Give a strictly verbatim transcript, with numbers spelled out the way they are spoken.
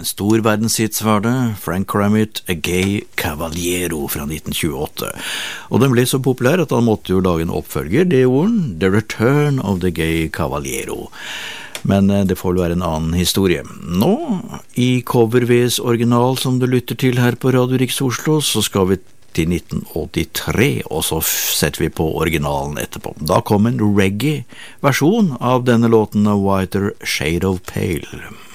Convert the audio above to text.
En stor verdenshits var det, Frank Kramit, A Gay Cavaliero fra nitten tjueåtte. Og den ble så populær at han måtte jo lage en oppfølger, det orden, The Return of the Gay Cavaliero. Men det får vel være en annen historie. Nå, i Cover-Vs original som du lytter til her på Radio Riks Oslo, så skal vi til nitten åttitre, og så setter vi på originalen etterpå. Da kom en reggae-versjon av denne låten A Whiter Shade of Pale.